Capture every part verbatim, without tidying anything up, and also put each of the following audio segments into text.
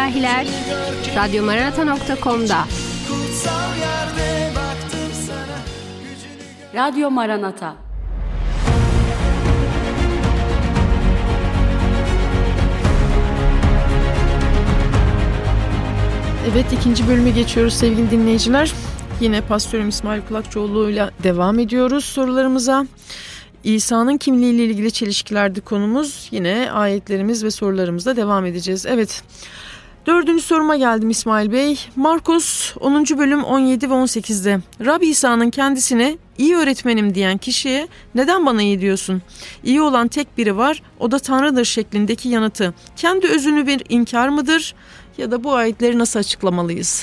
ilahiler radyo maranata nokta com'da. Radyo Maranata. Evet, ikinci bölüme geçiyoruz sevgili dinleyiciler. Yine Pastörüm İsmail Kulakçıoğlu ile devam ediyoruz sorularımıza. İsa'nın kimliğiyle ilgili çelişkilerdi konumuz. Yine ayetlerimiz ve sorularımızla devam edeceğiz. Evet, dördüncü soruma geldim İsmail Bey. Markus onuncu bölüm on yedi ve on sekizde Rabbi İsa'nın kendisine iyi öğretmenim diyen kişiye neden bana iyi diyorsun? İyi olan tek biri var, o da Tanrı'dır şeklindeki yanıtı kendi özünü bir inkar mıdır? Ya da bu ayetleri nasıl açıklamalıyız?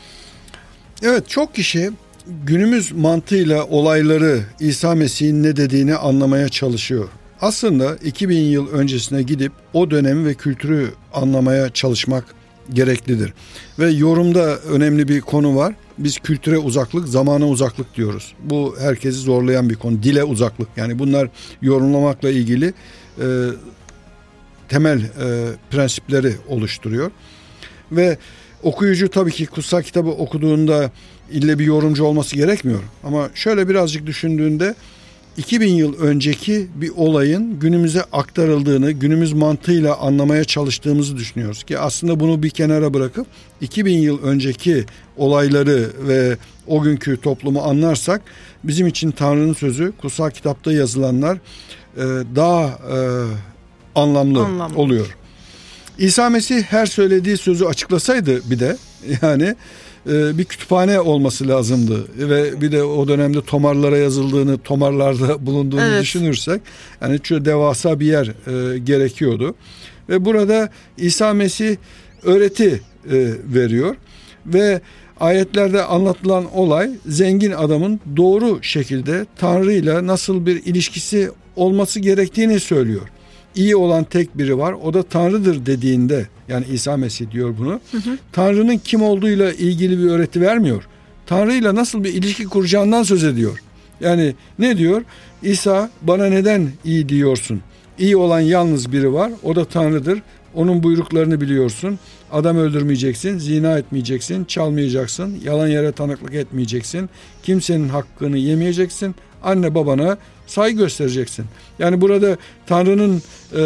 Evet, çok kişi günümüz mantığıyla olayları, İsa Mesih'in ne dediğini anlamaya çalışıyor. Aslında iki bin yıl öncesine gidip o dönemi ve kültürü anlamaya çalışmak gereklidir. Ve yorumda önemli bir konu var. Biz kültüre uzaklık, zamana uzaklık diyoruz. Bu herkesi zorlayan bir konu. Dile uzaklık. Yani bunlar yorumlamakla ilgili e, temel e, prensipleri oluşturuyor. Ve okuyucu tabii ki kutsal kitabı okuduğunda ille bir yorumcu olması gerekmiyor. Ama şöyle birazcık düşündüğünde iki bin yıl önceki bir olayın günümüze aktarıldığını, günümüz mantığıyla anlamaya çalıştığımızı düşünüyoruz. Ki aslında bunu bir kenara bırakıp iki bin yıl önceki olayları ve o günkü toplumu anlarsak bizim için Tanrı'nın sözü, kutsal kitapta yazılanlar daha anlamlı, anlamlı oluyor. İsa Mesih her söylediği sözü açıklasaydı bir de yani e, bir kütüphane olması lazımdı ve bir de o dönemde tomarlara yazıldığını, tomarlarda bulunduğunu evet. düşünürsek yani şu devasa bir yer e, gerekiyordu. Ve burada İsa Mesih öğreti e, veriyor ve ayetlerde anlatılan olay zengin adamın doğru şekilde Tanrı ile nasıl bir ilişkisi olması gerektiğini söylüyor. İyi olan tek biri var, o da Tanrı'dır dediğinde, yani İsa Mesih diyor bunu. Hı hı. Tanrı'nın kim olduğuyla ilgili bir öğreti vermiyor. Tanrı'yla nasıl bir ilişki kuracağından söz ediyor. Yani ne diyor? İsa, bana neden iyi diyorsun? İyi olan yalnız biri var, o da Tanrı'dır. Onun buyruklarını biliyorsun. Adam öldürmeyeceksin, zina etmeyeceksin, çalmayacaksın, yalan yere tanıklık etmeyeceksin. Kimsenin hakkını yemeyeceksin. Anne babana saygı göstereceksin. Yani burada Tanrı'nın e,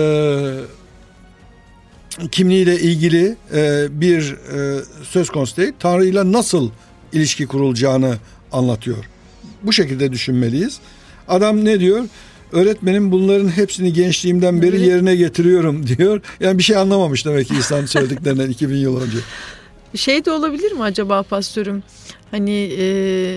kimliğiyle ilgili e, bir e, söz konusu değil. Tanrı'yla nasıl ilişki kurulacağını anlatıyor. Bu şekilde düşünmeliyiz. Adam ne diyor? Öğretmenim, bunların hepsini gençliğimden beri yerine getiriyorum diyor. Yani bir şey anlamamış demek ki İsa'nın söylediklerinden iki bin yıl önce. Şey de olabilir mi acaba pastörüm? Hani e,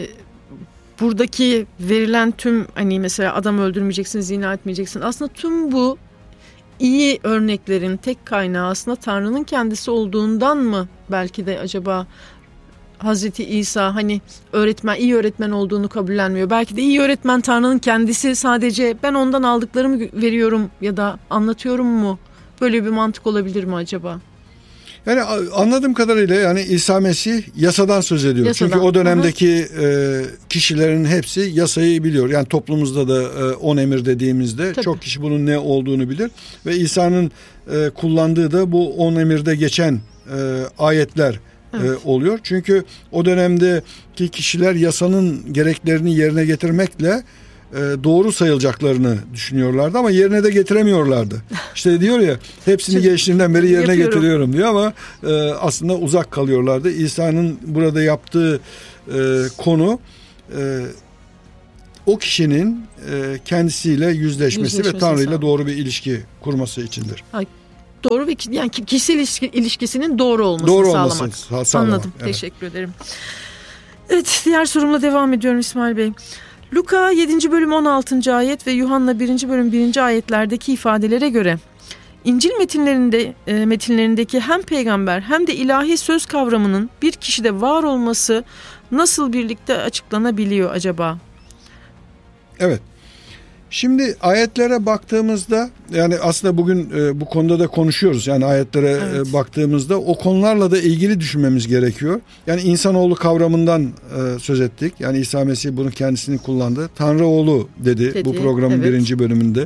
buradaki verilen tüm, hani mesela adam öldürmeyeceksin, zina etmeyeceksin. Aslında tüm bu iyi örneklerin tek kaynağı aslında Tanrı'nın kendisi olduğundan mı belki de acaba Hazreti İsa hani öğretmen, iyi öğretmen olduğunu kabullenmiyor. Belki de iyi öğretmen Tanrı'nın kendisi, sadece ben ondan aldıklarımı veriyorum ya da anlatıyorum mu? Böyle bir mantık olabilir mi acaba? Yani anladığım kadarıyla yani İsa Mesih yasadan söz ediyor. Yasadan. Çünkü o dönemdeki e, kişilerin hepsi yasayı biliyor. Yani toplumumuzda da e, on emir dediğimizde Tabii. çok kişi bunun ne olduğunu bilir. Ve İsa'nın e, kullandığı da bu on emirde geçen e, ayetler evet. e, oluyor. Çünkü o dönemdeki kişiler yasanın gereklerini yerine getirmekle doğru sayılacaklarını düşünüyorlardı ama yerine de getiremiyorlardı. İşte diyor ya, hepsini gençliğimden beri yerine Yapıyorum. getiriyorum diyor ama e, aslında uzak kalıyorlardı. İsa'nın burada yaptığı e, konu e, o kişinin e, kendisiyle yüzleşmesi, yüzleşmesi ve Tanrı ile doğru bir ilişki kurması içindir. Ay, doğru ve yani kişisel ilişki, ilişkisinin doğru olmasını doğru sağlamak. Olmasını sağlamak. Anladım. Evet. Teşekkür ederim. Evet, diğer sorumla devam ediyorum İsmail Bey. Luka yedinci bölüm on altıncı ayet ve Yuhanna birinci bölüm birinci ayetlerdeki ifadelere göre İncil metinlerinde e, metinlerindeki hem peygamber hem de ilahi söz kavramının bir kişide var olması nasıl birlikte açıklanabiliyor acaba? Evet. Şimdi ayetlere baktığımızda, yani aslında bugün e, bu konuda da konuşuyoruz. Yani ayetlere evet. e, baktığımızda o konularla da ilgili düşünmemiz gerekiyor. Yani insanoğlu kavramından e, söz ettik. Yani İsa Mesih bunu kendisini kullandı. Tanrı oğlu dedi, dedi bu programın evet. birinci bölümünde.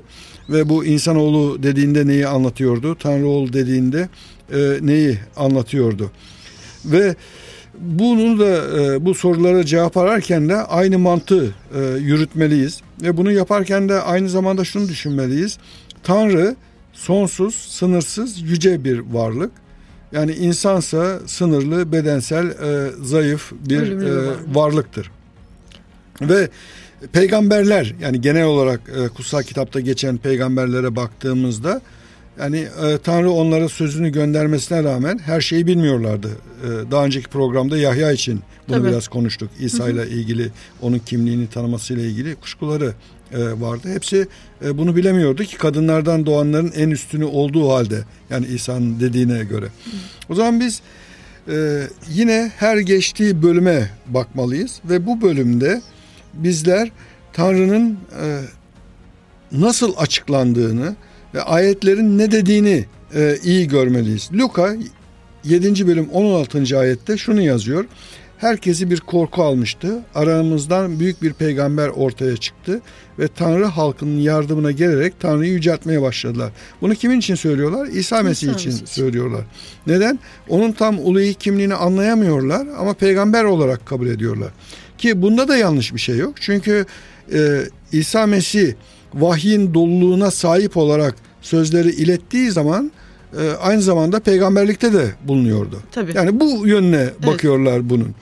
ve bu insanoğlu dediğinde neyi anlatıyordu? Tanrıoğlu dediğinde e, neyi anlatıyordu? Ve bunu da e, bu sorulara cevap ararken de aynı mantığı e, yürütmeliyiz. Ve bunu yaparken de aynı zamanda şunu düşünmeliyiz. Tanrı sonsuz, sınırsız, yüce bir varlık. Yani insansa sınırlı, bedensel, e, zayıf bir e, varlıktır. Ve peygamberler, yani genel olarak e, kutsal kitapta geçen peygamberlere baktığımızda yani e, Tanrı onlara sözünü göndermesine rağmen her şeyi bilmiyorlardı. E, daha önceki programda Yahya için bunu Tabii. biraz konuştuk. İsa ile ilgili, onun kimliğini tanımasıyla ilgili kuşkuları e, vardı. Hepsi e, bunu bilemiyordu ki kadınlardan doğanların en üstünü olduğu halde, yani İsa'nın dediğine göre. Hı. O zaman biz e, yine her geçtiği bölüme bakmalıyız ve bu bölümde bizler Tanrı'nın e, nasıl açıklandığını ve ayetlerin ne dediğini e, iyi görmeliyiz. Luka yedinci bölüm on altıncı ayette şunu yazıyor. Herkesi bir korku almıştı. Aramızdan büyük bir peygamber ortaya çıktı ve Tanrı halkının yardımına gelerek Tanrı'yı yüceltmeye başladılar. Bunu kimin için söylüyorlar? İsa Mesih İsa için, için söylüyorlar. Neden? Onun tam uluhi kimliğini anlayamıyorlar ama peygamber olarak kabul ediyorlar. Ki bunda da yanlış bir şey yok. Çünkü e, İsa Mesih vahyin doluluğuna sahip olarak sözleri ilettiği zaman e, aynı zamanda peygamberlikte de bulunuyordu. Tabii. Yani bu yönüne evet. bakıyorlar bunun.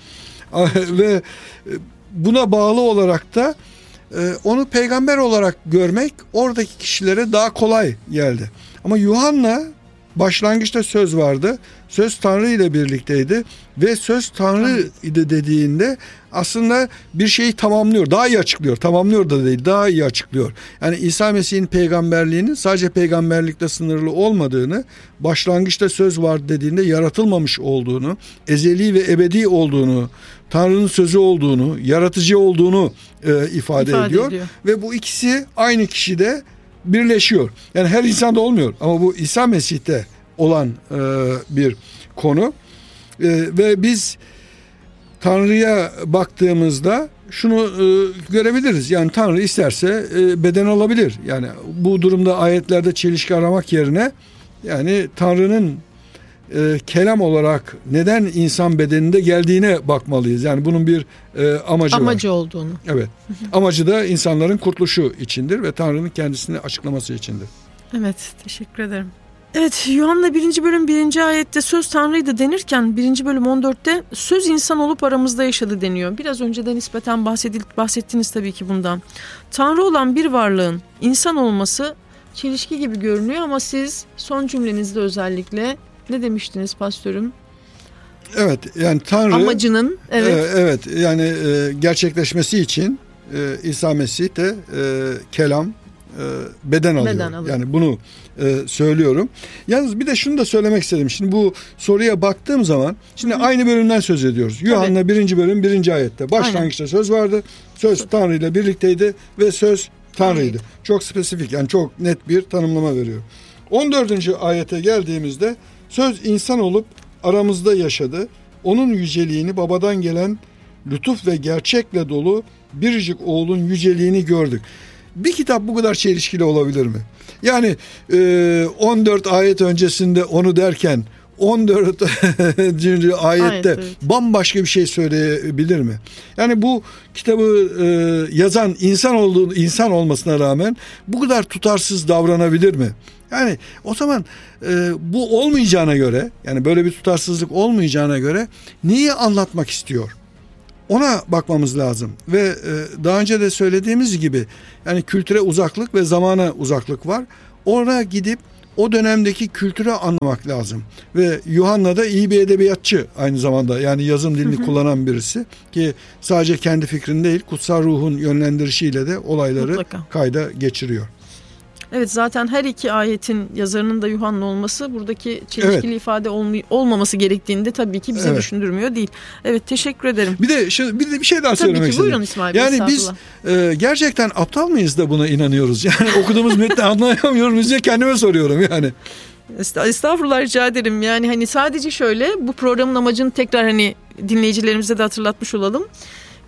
Ve buna bağlı olarak da e, onu peygamber olarak görmek oradaki kişilere daha kolay geldi. Ama Yuhanna başlangıçta söz vardı. Söz Tanrı ile birlikteydi ve söz Tanrı idi dediğinde aslında bir şeyi tamamlıyor. Daha iyi açıklıyor. Tamamlıyor da değil, daha iyi açıklıyor. Yani İsa Mesih'in peygamberliğinin sadece peygamberlikte sınırlı olmadığını, başlangıçta söz var dediğinde yaratılmamış olduğunu, ezeli ve ebedi olduğunu, Tanrı'nın sözü olduğunu, yaratıcı olduğunu e, ifade, ifade ediyor. ediyor. Ve bu ikisi aynı kişide birleşiyor. Yani her insanda olmuyor ama bu İsa Mesih'te olan e, bir konu. E, ve biz Tanrı'ya baktığımızda şunu e, görebiliriz. Yani Tanrı isterse e, beden alabilir. Yani bu durumda ayetlerde çelişki aramak yerine yani Tanrı'nın e, kelam olarak neden insan bedeninde geldiğine bakmalıyız. Yani bunun bir e, amacı, amacı var. olduğunu. Evet. Amacı da insanların kurtuluşu içindir ve Tanrı'nın kendisini açıklaması içindir. Evet, teşekkür ederim. Evet, Yuhanna birinci bölüm birinci ayette söz Tanrı'ydı denirken birinci bölüm on dörtte söz insan olup aramızda yaşadı deniyor. Biraz önceden nispeten bahsedil, bahsettiniz tabii ki bundan. Tanrı olan bir varlığın insan olması çelişki gibi görünüyor ama siz son cümlenizde özellikle ne demiştiniz pastörüm? Evet, yani Tanrı amacının evet, e, evet yani e, gerçekleşmesi için e, İsa Mesih de e, kelam e, beden alıyor. Beden alıyor. Yani bunu e, söylüyorum. Yalnız bir de şunu da söylemek istedim. Şimdi bu soruya baktığım zaman şimdi Hı-hı. aynı bölümden söz ediyoruz. Tabii. Yuhanna birinci bölüm birinci ayette. Başlangıçta Aynen. söz vardı. Söz, söz Tanrı ile birlikteydi ve söz Tanrı'ydı. Tanrı. Çok spesifik, yani çok net bir tanımlama veriyor. on dördüncü ayete geldiğimizde söz insan olup aramızda yaşadı. Onun yüceliğini, babadan gelen lütuf ve gerçekle dolu biricik oğlun yüceliğini gördük. Bir kitap bu kadar çelişkili olabilir mi? Yani on dört ayet öncesinde onu derken on dördüncü ayette evet, evet. bambaşka bir şey söyleyebilir mi? Yani bu kitabı yazan insan olduğu insan olmasına rağmen bu kadar tutarsız davranabilir mi? Yani o zaman e, bu olmayacağına göre, yani böyle bir tutarsızlık olmayacağına göre neyi anlatmak istiyor? Ona bakmamız lazım. Ve e, daha önce de söylediğimiz gibi yani kültüre uzaklık ve zamana uzaklık var. Ona gidip o dönemdeki kültürü anlamak lazım. Ve Yuhanna da iyi bir edebiyatçı aynı zamanda, yani yazım dilini hı hı. kullanan birisi ki sadece kendi fikrini değil, kutsal ruhun yönlendirişiyle de olayları Mutlaka. kayda geçiriyor. Evet, zaten her iki ayetin yazarının da Yuhanna olması buradaki çelişkili evet. ifade olmay- olmaması gerektiğini de tabii ki bize evet. düşündürmüyor değil. Evet, teşekkür ederim. Bir de şu, bir de bir şey daha tabii söylemek ki, istedim. Buyurun İsmail Bey. Yani biz e, gerçekten aptal mıyız da buna inanıyoruz? Yani okuduğumuz metni anlayamıyoruz diye kendime soruyorum yani. Estağfurullah, rica ederim. Yani hani sadece şöyle, bu programın amacını tekrar hani dinleyicilerimize de hatırlatmış olalım.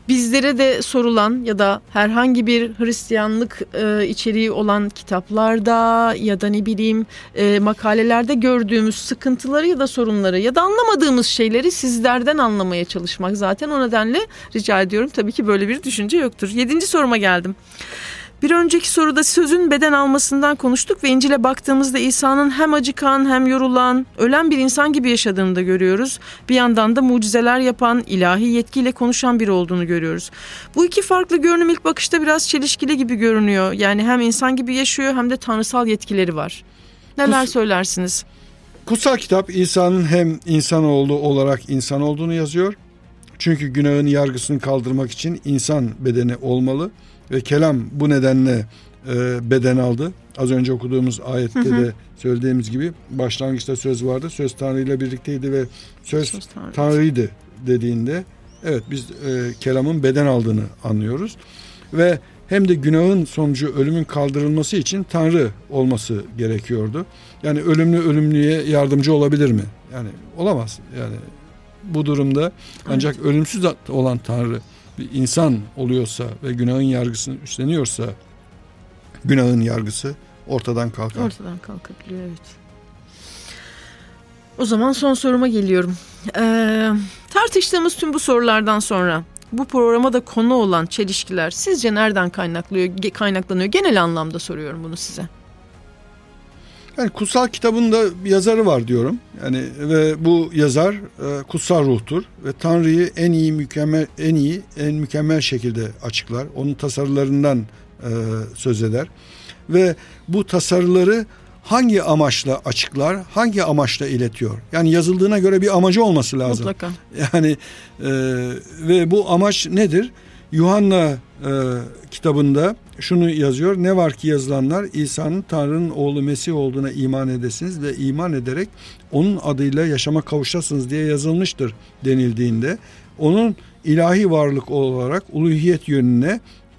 bizlere de sorulan ya da herhangi bir Hristiyanlık e, içeriği olan kitaplarda ya da ne bileyim e, makalelerde gördüğümüz sıkıntıları ya da sorunları ya da anlamadığımız şeyleri sizlerden anlamaya çalışmak. Zaten o nedenle rica ediyorum, tabii ki böyle bir düşünce yoktur. Yedinci soruma geldim. Bir önceki soruda sözün beden almasından konuştuk ve İncil'e baktığımızda İsa'nın hem acıkan hem yorulan, ölen bir insan gibi yaşadığını da görüyoruz. Bir yandan da mucizeler yapan, ilahi yetkiyle konuşan biri olduğunu görüyoruz. Bu iki farklı görünüm ilk bakışta biraz çelişkili gibi görünüyor. Yani hem insan gibi yaşıyor hem de tanrısal yetkileri var. Neler Kus- söylersiniz? Kutsal kitap İsa'nın hem insanoğlu olarak insan olduğunu yazıyor. Çünkü günahın yargısını kaldırmak için insan bedeni olmalı. Ve kelam bu nedenle e, beden aldı. Az önce okuduğumuz ayette hı hı. de söylediğimiz gibi başlangıçta söz vardı. Söz Tanrı ile birlikteydi ve söz, söz Tanrı. Tanrı'ydı dediğinde evet biz e, kelamın beden aldığını anlıyoruz. Ve hem de günahın sonucu ölümün kaldırılması için Tanrı olması gerekiyordu. Yani ölümlü ölümlüye yardımcı olabilir mi? Yani olamaz. Yani bu durumda ancak evet. ölümsüz olan Tanrı bir insan oluyorsa ve günahın yargısını üstleniyorsa günahın yargısı ortadan kalkar. Ortadan kalkabiliyor, evet. O zaman son soruma geliyorum. Ee, tartıştığımız tüm bu sorulardan sonra bu programa da konu olan çelişkiler sizce nereden kaynaklıyor, kaynaklanıyor? Genel anlamda soruyorum bunu size. Yani kutsal kitabın da bir yazarı var diyorum. Yani ve bu yazar e, kutsal ruhtur ve Tanrı'yı en iyi mükemmel en iyi en mükemmel şekilde açıklar. Onun tasarılarından e, söz eder. Ve bu tasarıları hangi amaçla açıklar, hangi amaçla iletiyor? Yani yazıldığına göre bir amacı olması lazım. Mutlaka. Yani e, ve bu amaç nedir? Yuhanna e, kitabında şunu yazıyor. Ne var ki yazılanlar İsa'nın Tanrı'nın oğlu Mesih olduğuna iman edesiniz ve iman ederek onun adıyla yaşama kavuşasınız diye yazılmıştır denildiğinde onun ilahi varlık olarak uluhiyet yönüne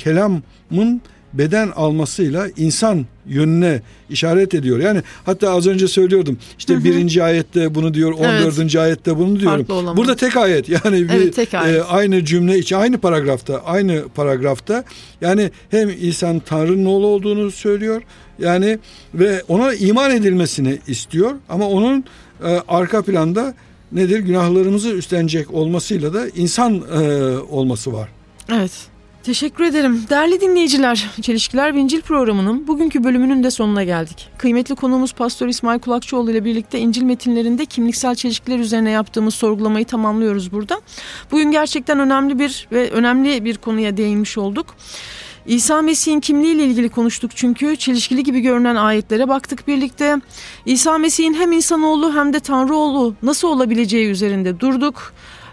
kelamın beden almasıyla insan yönüne işaret ediyor. Yani hatta az önce söylüyordum. İşte hı hı. birinci ayette bunu diyor, on dördüncü evet. ayette bunu diyorum. Burada tek ayet. Yani bir evet, tek ayet. E, aynı cümle içi aynı paragrafta, aynı paragrafta yani hem İsa'nın Tanrı'nın oğlu olduğunu söylüyor. Yani ve ona iman edilmesini istiyor ama onun e, arka planda nedir? Günahlarımızı üstlenecek olmasıyla da insan e, olması var. Evet. Teşekkür ederim. Değerli dinleyiciler, Çelişkiler ve İncil programının bugünkü bölümünün de sonuna geldik. Kıymetli konuğumuz Pastör İsmail Kulakçıoğlu ile birlikte İncil metinlerinde kimliksel çelişkiler üzerine yaptığımız sorgulamayı tamamlıyoruz burada. Bugün gerçekten önemli bir ve önemli bir konuya değinmiş olduk. İsa Mesih'in kimliğiyle ilgili konuştuk çünkü çelişkili gibi görünen ayetlere baktık birlikte. İsa Mesih'in hem insanoğlu hem de Tanrıoğlu nasıl olabileceği üzerinde durduk.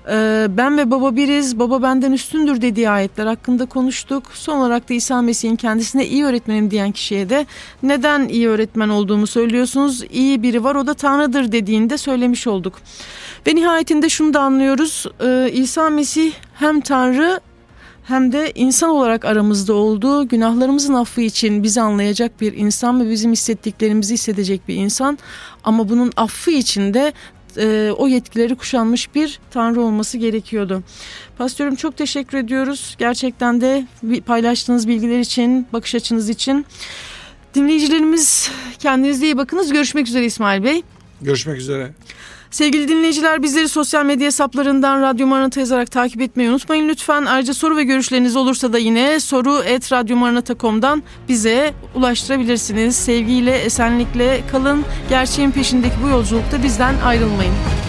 Ben ve baba biriz, baba benden üstündür dediği ayetler hakkında konuştuk. Son olarak da İsa Mesih'in kendisine iyi öğretmenim diyen kişiye de neden iyi öğretmen olduğumu söylüyorsunuz, iyi biri var o da Tanrı'dır dediğini de söylemiş olduk. Ve nihayetinde şunu da anlıyoruz, İsa Mesih hem Tanrı hem de insan olarak aramızda olduğu, günahlarımızın affı için bizi anlayacak bir insan ve bizim hissettiklerimizi hissedecek bir insan. Ama bunun affı için de e, o yetkileri kuşanmış bir Tanrı olması gerekiyordu. Pastörüm çok teşekkür ediyoruz. Gerçekten de paylaştığınız bilgiler için, bakış açınız için. Dinleyicilerimiz kendinize iyi bakınız. Görüşmek üzere İsmail Bey. Görüşmek üzere. Sevgili dinleyiciler, bizleri sosyal medya hesaplarından Radyo Maranatha yazarak takip etmeyi unutmayın lütfen. Ayrıca soru ve görüşleriniz olursa da yine soru at radyo maranatha nokta com'dan bize ulaştırabilirsiniz. Sevgiyle, esenlikle kalın. Gerçeğin peşindeki bu yolculukta bizden ayrılmayın.